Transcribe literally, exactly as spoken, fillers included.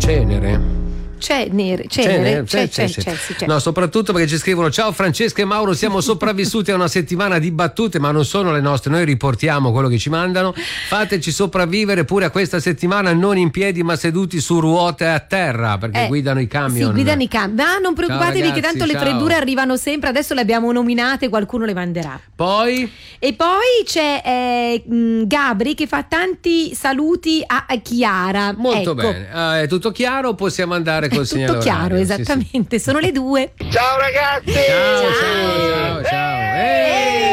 cenere. C'è nere, cenere, c'è, c'è, c'è, c'è, sì, c'è. No, soprattutto perché ci scrivono: ciao Francesca e Mauro, siamo sopravvissuti a una settimana di battute, ma non sono le nostre, noi riportiamo quello che ci mandano. Fateci sopravvivere pure a questa settimana, non in piedi ma seduti su ruote a terra, perché Eh, guidano i camion. Sì, guidano i camion. Ma non preoccupatevi, Ciao, che tanto ragazzi, le ciao. freddure arrivano sempre, adesso le abbiamo nominate, qualcuno le manderà. Poi E poi c'è eh, mh, Gabri che fa tanti saluti a a Chiara. molto Ecco. bene. Ah, è tutto chiaro, possiamo andare col È segnale tutto chiaro, orario. Sì, sì. esattamente, sono le due. Ciao ragazzi! Ciao, ciao, ciao, ciao. Ehi!